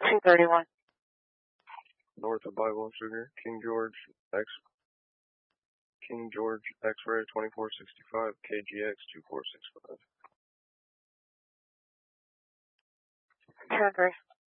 231. North of Bible and Sugar, King George X-ray 2465, KGX 2465. 203.